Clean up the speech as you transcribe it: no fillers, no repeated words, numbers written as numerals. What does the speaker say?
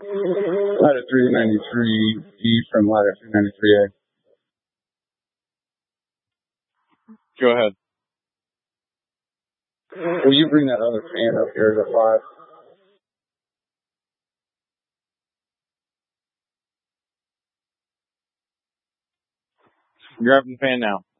Ladder 393D from ladder 393A. Go ahead. Will you bring that other fan up here to 5? Grabbing the fan now.